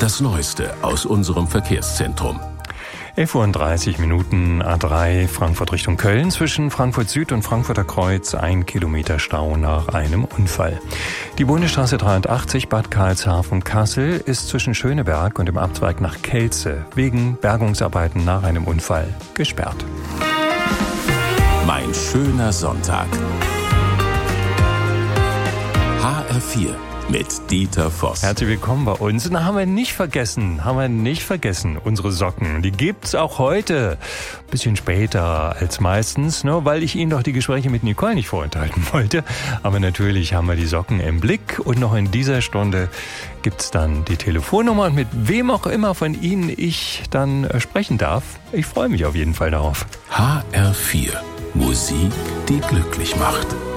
Das Neueste aus unserem Verkehrszentrum. 11:30 Uhr, A3 Frankfurt Richtung Köln. Zwischen Frankfurt Süd und Frankfurter Kreuz 1 Kilometer Stau nach einem Unfall. Die Bundesstraße 83 Bad Karlshafen-Kassel ist zwischen Schöneberg und dem Abzweig nach Kelze wegen Bergungsarbeiten nach einem Unfall gesperrt. Mein schöner Sonntag. HR4 mit Dieter Voss. Herzlich willkommen bei uns. Und haben wir nicht vergessen, unsere Socken. Die gibt's auch heute. Ein bisschen später als meistens, ne, weil ich Ihnen doch die Gespräche mit Nicole nicht vorenthalten wollte. Aber natürlich haben wir die Socken im Blick. Und noch in dieser Stunde gibt's dann die Telefonnummer. Und mit wem auch immer von Ihnen ich dann sprechen darf. Ich freue mich auf jeden Fall darauf. HR4. Musik, die glücklich macht.